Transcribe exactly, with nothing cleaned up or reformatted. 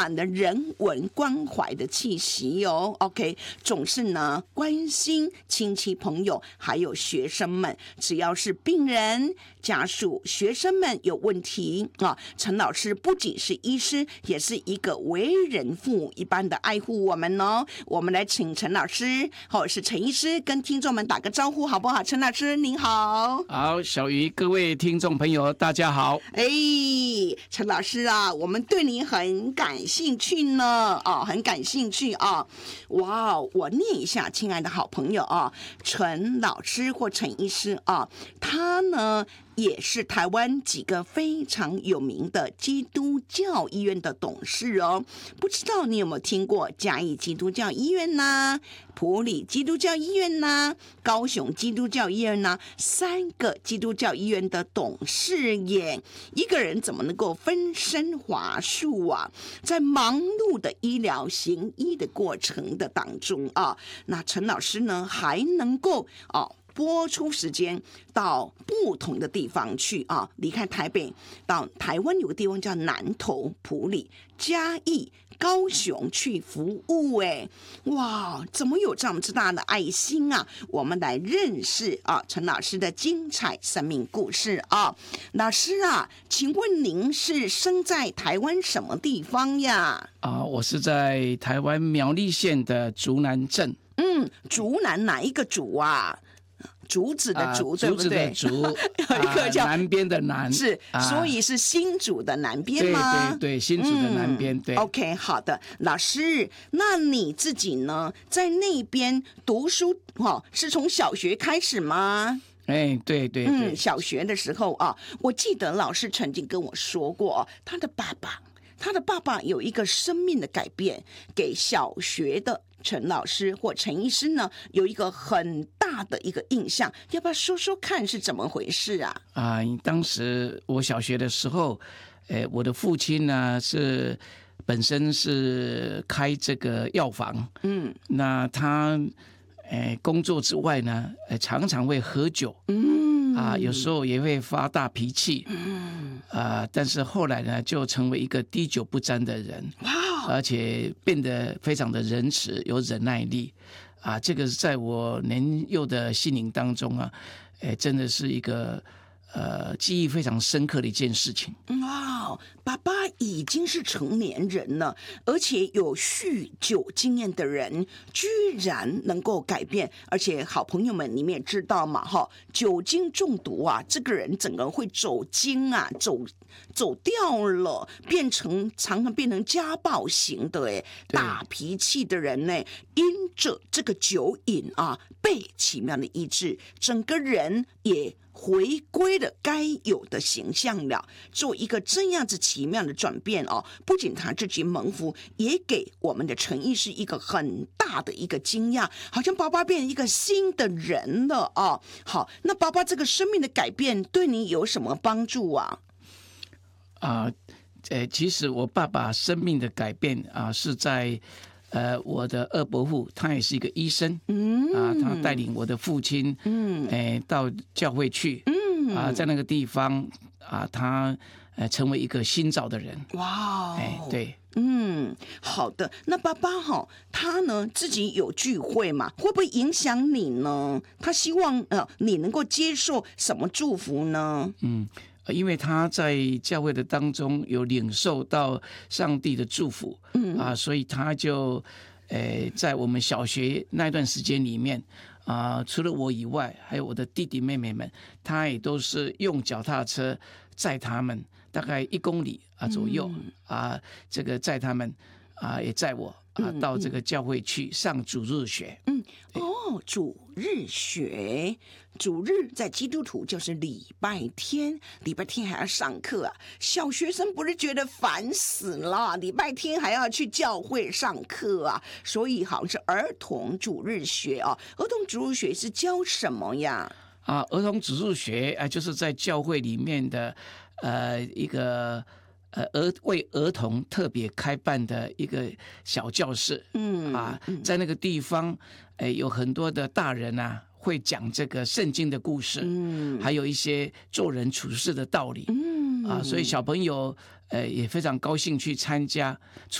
满了人文关怀的气息哦。OK， 总是呢关心亲戚朋友还有学生们，只要是病人、家属、学生们有问题啊，陈老师不仅是医师，也是一个为人父母一般的爱护我们哦。我们来请陈老师或者是陈医师跟听众们打个招呼好不好？陈老师您好。 好，小鱼，各位听众朋友大家好。 哎，陈老师啊，我们对你很感兴趣呢，哦，很感兴趣啊。哇，我念一下，亲爱的好朋友啊，陈老师或陈医师啊，他呢也是台湾几个非常有名的基督教医院的董事哦。不知道你有没有听过嘉义基督教医院呢、埔里基督教医院呢、高雄基督教医院呢？三个基督教医院的董事耶，一个人怎么能够分身乏术啊？在忙碌的医疗行医的过程的当中啊，那陈老师呢还能够哦。播出时间到不同的地方去啊，离开台北到台湾有个地方叫南投、埔里、嘉义、高雄去服务哎，哇，怎么有这么之大的爱心啊？我们来认识啊陈老师的精彩生命故事啊。老师啊，请问您是生在台湾什么地方呀？ 啊，我是在台湾苗栗县的竹南镇。 嗯，竹南哪一个竹啊？竹子的竹、啊、对不对？ 竹子的竹， 有一个叫、 啊、南边的南， 是，啊、所以是新竹的南边吗？ 对对对，新竹的南边、嗯。对。 OK， 好的，老师，那你自己呢，在那边读书哦，是从小学开始吗？ 哎，对对对， 嗯，小学的时候啊，我记得老师曾经跟我说过，他的爸爸，他的爸爸有一个生命的改变，给小学的陈老师或陈医师呢有一个很大的一个印象，要不要说说看是怎么回事啊？ 啊，当时我小学的时候，呃，我的父亲呢是本身是开这个药房，嗯，那他呃工作之外呢，呃常常会喝酒，嗯，啊，有时候也会发大脾气，嗯，啊，但是后来呢，就成为一个滴酒不沾的人，哇！而且变得非常的仁慈，有忍耐力，啊，这个在我年幼的心灵当中啊，哎，真的是一个呃记忆非常深刻的一件事情。 哇，爸爸已经是成年人了，而且有酗酒经验的人，居然能够改变，而且好朋友们你们也知道嘛，哈，酒精中毒啊，这个人整个人会走精啊，走。走掉了，变成常常变成家暴型的哎，大脾气的人呢，因着这个酒瘾啊，被奇妙的医治，整个人也回归了该有的形象了，做一个这样子奇妙的转变哦。不仅他自己蒙福，也给我们的陈医师一个很大的一个惊讶，好像爸爸变成一个新的人了哦。好，那爸爸这个生命的改变对你有什么帮助啊？ 啊，呃，其实我爸爸生命的改变啊，是在呃我的二伯父，他也是一个医生，嗯，啊，他带领我的父亲，嗯，哎、呃，到教会去，嗯，啊，在那个地方啊，他呃成为一个新造的人， 哇， 哎，对。 嗯，好的。那爸爸哈，他呢自己有聚会嘛，会不会影响你呢？他希望呃你能够接受什么祝福呢？ 嗯。因为他在教会的当中有领受到上帝的祝福，嗯啊，所以他就，呃，在我们小学那段时间里面啊，除了我以外，还有我的弟弟妹妹们，他也都是用脚踏车载他们，大概一公里啊左右、嗯、啊，这个载他们啊，也载我。啊，到这个教会去上主日学。嗯， 哦，主日学，主日在基督徒就是礼拜天，礼拜天还要上课啊。小学生不是觉得烦死了，礼拜天还要去教会上课啊。所以好像是儿童主日学啊。儿童主日学是教什么呀？ 啊，儿童主日学啊，就是在教会里面的呃一个。呃，儿为儿童特别开办的一个小教室，嗯啊，在那个地方，呃，有很多的大人啊，会讲这个圣经的故事，嗯，还有一些做人处事的道理，嗯啊，所以小朋友呃也非常高兴去参加。